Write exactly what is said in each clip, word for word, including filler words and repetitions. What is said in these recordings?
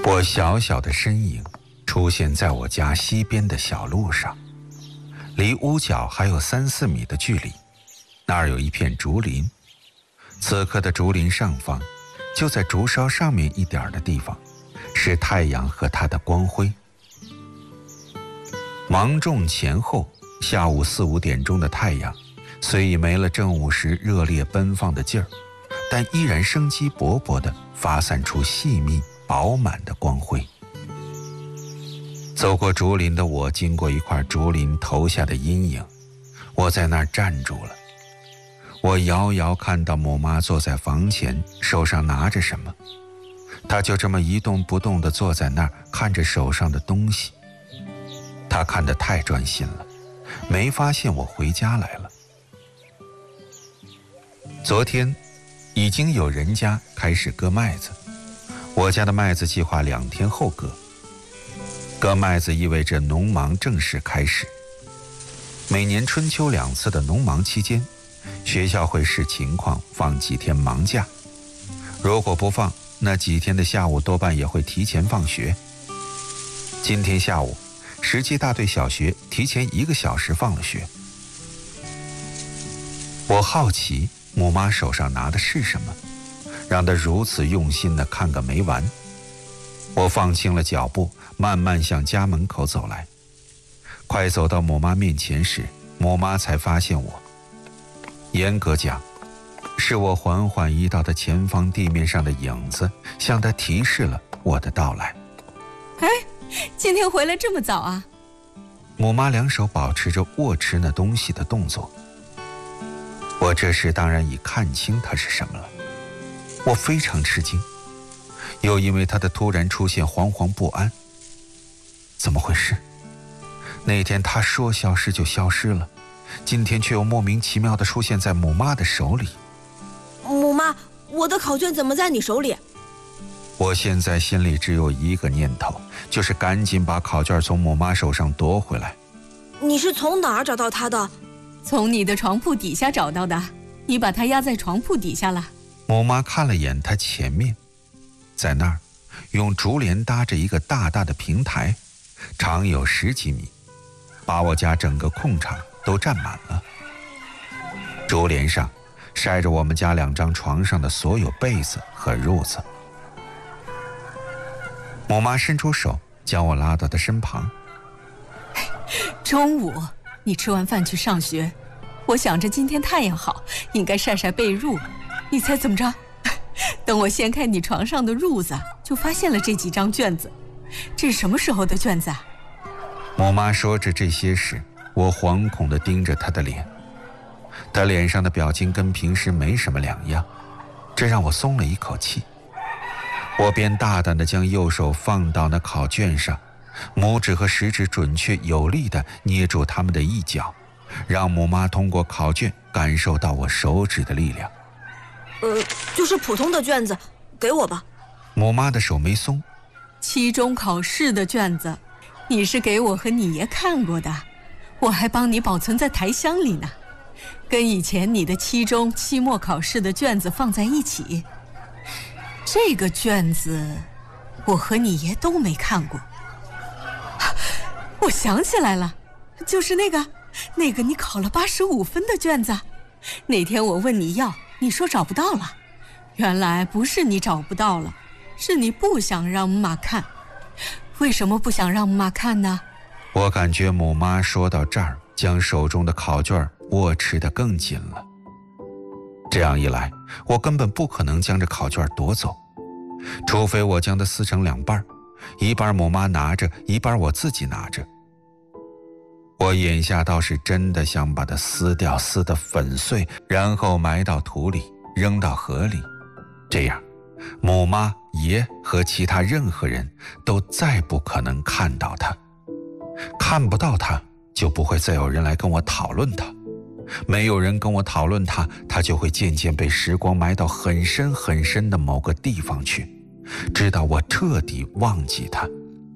我小小的身影出现在我家西边的小路上，离屋角还有三四米的距离，那儿有一片竹林。此刻的竹林上方，就在竹梢上面一点的地方，是太阳和它的光辉。芒种前后，下午四五点钟的太阳，虽已没了正午时热烈奔放的劲儿，但依然生机勃勃地发散出细密饱满的光辉。走过竹林的我，经过一块竹林投下的阴影，我在那儿站住了。我遥遥看到母妈坐在房前，手上拿着什么，她就这么一动不动地坐在那儿，看着手上的东西。她看得太专心了，没发现我回家来了。昨天已经有人家开始割麦子，我家的麦子计划两天后割。割麦子意味着农忙正式开始。每年春秋两次的农忙期间，学校会视情况放几天忙假，如果不放，那几天的下午多半也会提前放学。今天下午，石碣大队小学提前一个小时放了学。我好奇母妈手上拿的是什么，让她如此用心地看个没完。我放轻了脚步，慢慢向家门口走来。快走到母妈面前时，母妈才发现我。严格讲，是我缓缓移到的前方地面上的影子，向她提示了我的到来。 哎，今天回来这么早啊？ 母妈两手保持着握持那东西的动作。我这时当然已看清它是什么了。我非常吃惊，又因为它的突然出现惶惶不安。怎么回事？那天他说消失就消失了，今天却又莫名其妙地出现在母妈的手里。 母妈，我的考卷怎么在你手里？ 我现在心里只有一个念头，就是赶紧把考卷从母妈手上夺回来。 你是从哪儿找到它的？ 从你的床铺底下找到的，你把它压在床铺底下了。 母妈看了眼她前面，在那儿用竹帘搭着一个大大的平台，长有十几米，把我家整个空场都占满了。竹帘上晒着我们家两张床上的所有被子和褥子。母妈伸出手将我拉到她身旁。 中午你吃完饭去上学，我想着今天太阳好，应该晒晒被褥，你猜怎么着？等我掀开你床上的褥子，就发现了这几张卷子。这是什么时候的卷子啊？ 母妈说着这些时，我惶恐地盯着她的脸，她脸上的表情跟平时没什么两样，这让我松了一口气。我便大胆地将右手放到那考卷上，拇指和食指准确有力地捏住它们的一角，让母妈通过考卷感受到我手指的力量。 呃，就是普通的卷子，给我吧。 母妈的手没松。 期中考试的卷子，你是给我和你爷看过的，我还帮你保存在台箱里呢，跟以前你的期中、期末考试的卷子放在一起。这个卷子，我和你爷都没看过。我想起来了，就是那个，那个你考了八十五分的卷子。那天我问你要，你说找不到了。原来不是你找不到了，是你不想让妈看。为什么不想让妈看呢？ 我感觉母妈说到这儿，将手中的考卷握持得更紧了。这样一来，我根本不可能将这考卷夺走，除非我将它撕成两半，一半母妈拿着，一半我自己拿着。我眼下倒是真的想把它撕掉，撕得粉碎，然后埋到土里，扔到河里，这样母妈、爷和其他任何人都再不可能看到它。看不到它，就不会再有人来跟我讨论它。没有人跟我讨论它，它就会渐渐被时光埋到很深很深的某个地方去，直到我彻底忘记它。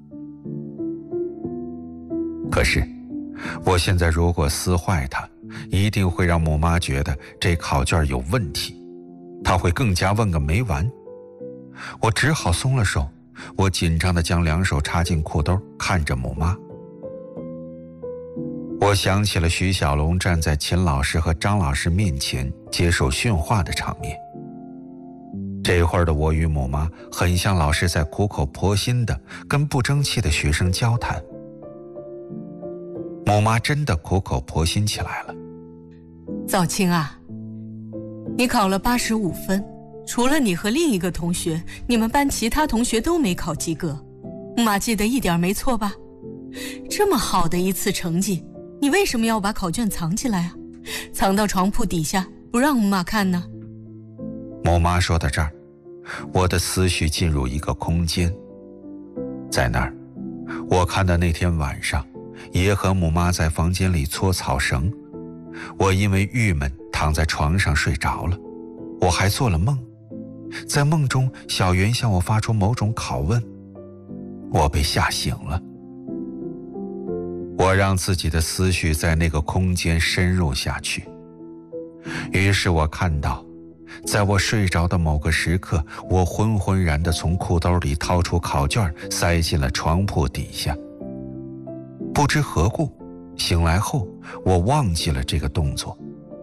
可是我现在如果撕坏它，一定会让母妈觉得这考卷有问题，她会更加问个没完。我只好松了手， 我紧张地将两手插进裤兜，看着母妈。我想起了徐小龙站在秦老师和张老师面前接受训话的场面。这会儿的我与母妈很像老师在苦口婆心地跟不争气的学生交谈。母妈真的苦口婆心起来了。 早清啊，你考了八十五分，除了你和另一个同学，你们班其他同学都没考及格。妈记得一点没错吧？这么好的一次成绩，你为什么要把考卷藏起来啊？藏到床铺底下，不让妈看呢？ 母妈说到这儿，我的思绪进入一个空间。在那儿，我看到那天晚上，爷和母妈在房间里搓草绳。我因为郁闷躺在床上睡着了。我还做了梦，在梦中小圆向我发出某种拷问，我被吓醒了。我让自己的思绪在那个空间深入下去，于是我看到，在我睡着的某个时刻，我昏昏然地从裤兜里掏出考卷，塞进了床铺底下。不知何故，醒来后我忘记了这个动作。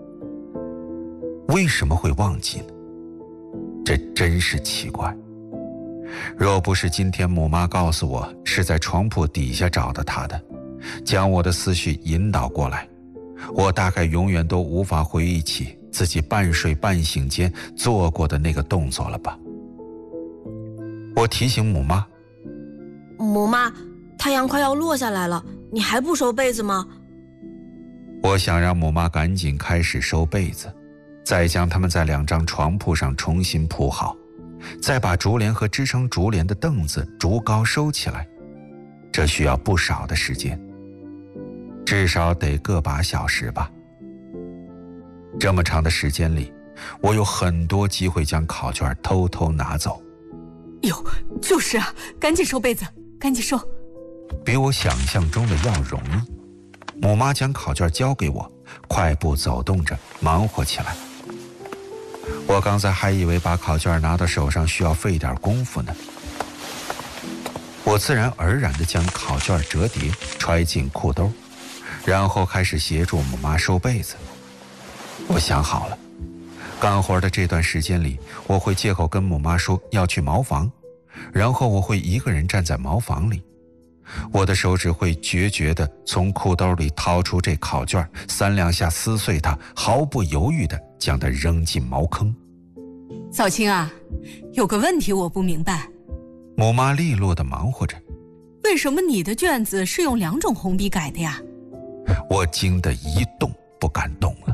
为什么会忘记呢？这真是奇怪。若不是今天母妈告诉我是在床铺底下找到她的，将我的思绪引导过来，我大概永远都无法回忆起自己半睡半醒间做过的那个动作了吧。我提醒母妈， 母妈，太阳快要落下来了，你还不收被子吗？ 我想让母妈赶紧开始收被子，再将它们在两张床铺上重新铺好，再把竹帘和支撑竹帘的凳子竹篙收起来。这需要不少的时间，至少得个把小时吧。这么长的时间里，我有很多机会将考卷偷偷拿走。 哟，就是啊，赶紧收被子，赶紧收。 比我想象中的要容易。母妈将考卷交给我，快步走动着忙活起来。我刚才还以为把考卷拿到手上需要费点功夫呢。我自然而然地将考卷折叠揣进裤兜，然后开始协助母妈收被子。我想好了，干活的这段时间里，我会借口跟母妈说要去茅房，然后我会一个人站在茅房里，我的手指会决绝地从裤兜里掏出这考卷，三两下撕碎它，毫不犹豫地将它扔进茅坑。 早清啊，有个问题我不明白。 母妈利落地忙活着。 为什么你的卷子是用两种红笔改的呀？ 我惊得一动不敢动了。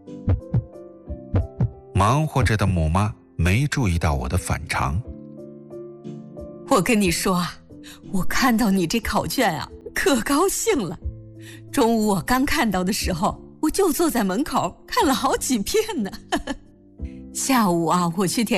忙活着的母妈没注意到我的反常。 我跟你说啊，我看到你这考卷啊，可高兴了。中午我刚看到的时候，我就坐在门口看了好几遍呢。下午啊，我去填